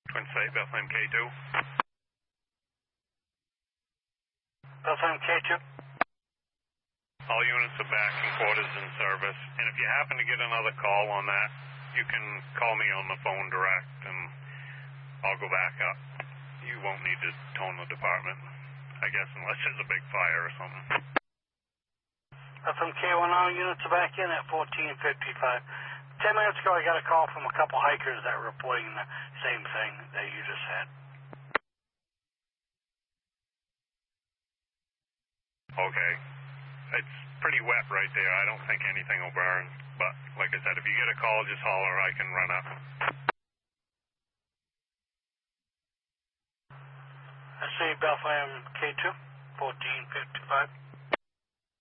Twin State, Bethlehem K2. Bethlehem K2. All units are back in quarters in service, and if you happen to get another call on that, you can call me on the phone direct, and I'll go back up. You won't need to tone the department, I guess, unless there's a big fire or something. Bethlehem K1, all units are back in at 1455. 10 minutes ago, I got a call from a couple hikers that were reporting the same thing that you just had. Okay. It's pretty wet right there. I don't think anything will burn. But, like I said, if you get a call, just holler. I can run up. I see Bethlehem K2, 1455.